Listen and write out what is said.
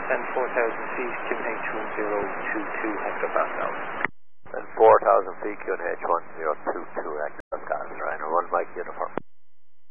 and 4,000 feet, QNH 1022 hectopascals. And 4,000 feet, QNH 1022 hectopascals, right, and 1 Mike uniform.